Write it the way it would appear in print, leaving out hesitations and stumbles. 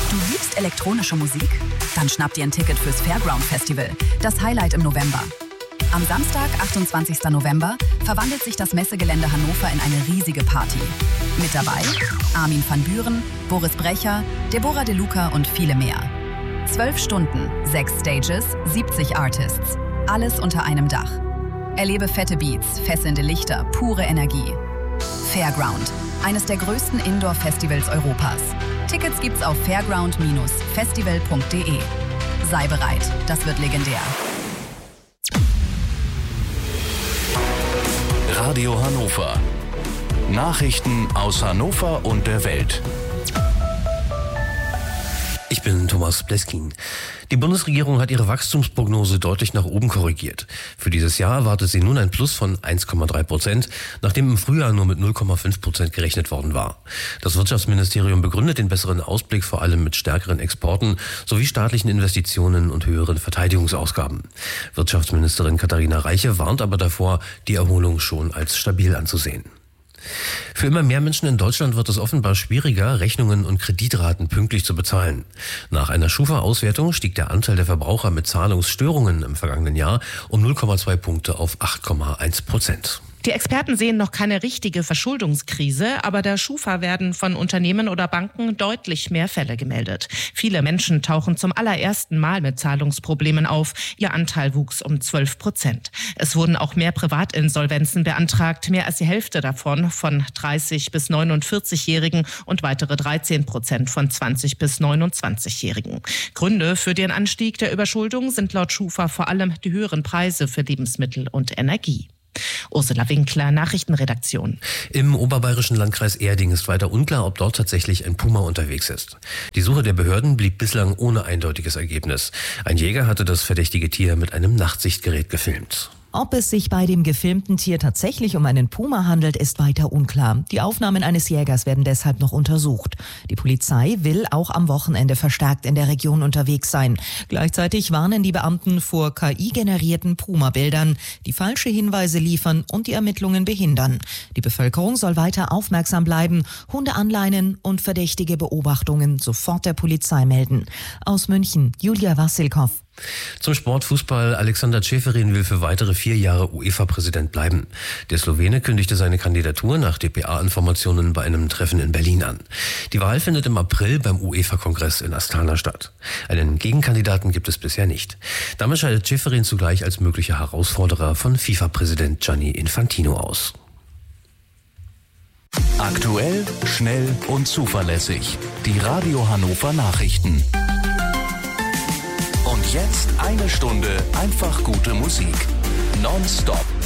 Du liebst elektronische Musik? Dann schnapp dir ein Ticket fürs Fairground Festival, das Highlight im November. Am Samstag, 28. November, verwandelt sich das Messegelände Hannover in eine riesige Party. Mit dabei Armin van Buuren, Boris Brecher, Deborah De Luca und viele mehr. 12 Stunden, 6 Stages, 70 Artists. Alles unter einem Dach. Erlebe fette Beats, fesselnde Lichter, pure Energie. Fairground, eines der größten Indoor-Festivals Europas. Tickets gibt's auf fairground-festival.de. Sei bereit, das wird legendär. Radio Hannover. Nachrichten aus Hannover und der Welt. Ich bin Thomas Bleskin. Die Bundesregierung hat ihre Wachstumsprognose deutlich nach oben korrigiert. Für dieses Jahr erwartet sie nun ein Plus von 1,3%, nachdem im Frühjahr nur mit 0,5% gerechnet worden war. Das Wirtschaftsministerium begründet den besseren Ausblick vor allem mit stärkeren Exporten sowie staatlichen Investitionen und höheren Verteidigungsausgaben. Wirtschaftsministerin Katharina Reiche warnt aber davor, die Erholung schon als stabil anzusehen. Für immer mehr Menschen in Deutschland wird es offenbar schwieriger, Rechnungen und Kreditraten pünktlich zu bezahlen. Nach einer Schufa-Auswertung stieg der Anteil der Verbraucher mit Zahlungsstörungen im vergangenen Jahr um 0,2 Punkte auf 8,1%. Die Experten sehen noch keine richtige Verschuldungskrise, aber der Schufa werden von Unternehmen oder Banken deutlich mehr Fälle gemeldet. Viele Menschen tauchen zum allerersten Mal mit Zahlungsproblemen auf. Ihr Anteil wuchs um 12%. Es wurden auch mehr Privatinsolvenzen beantragt, mehr als die Hälfte davon von 30- bis 49-Jährigen und weitere 13% von 20- bis 29-Jährigen. Gründe für den Anstieg der Überschuldung sind laut Schufa vor allem die höheren Preise für Lebensmittel und Energie. Ursula Winkler, Nachrichtenredaktion. Im oberbayerischen Landkreis Erding ist weiter unklar, ob dort tatsächlich ein Puma unterwegs ist. Die Suche der Behörden blieb bislang ohne eindeutiges Ergebnis. Ein Jäger hatte das verdächtige Tier mit einem Nachtsichtgerät gefilmt. Ob es sich bei dem gefilmten Tier tatsächlich um einen Puma handelt, ist weiter unklar. Die Aufnahmen eines Jägers werden deshalb noch untersucht. Die Polizei will auch am Wochenende verstärkt in der Region unterwegs sein. Gleichzeitig warnen die Beamten vor KI-generierten Puma-Bildern, die falsche Hinweise liefern und die Ermittlungen behindern. Die Bevölkerung soll weiter aufmerksam bleiben, Hunde anleinen und verdächtige Beobachtungen sofort der Polizei melden. Aus München, Julia Wassilkow. Zum Sport Fußball. Alexander Čeferin will für weitere 4 Jahre UEFA-Präsident bleiben. Der Slowene kündigte seine Kandidatur nach dpa-Informationen bei einem Treffen in Berlin an. Die Wahl findet im April beim UEFA-Kongress in Astana statt. Einen Gegenkandidaten gibt es bisher nicht. Damit scheidet Čeferin zugleich als möglicher Herausforderer von FIFA-Präsident Gianni Infantino aus. Aktuell, schnell und zuverlässig. Die Radio Hannover Nachrichten. Und jetzt 1 Stunde einfach gute Musik. Nonstop.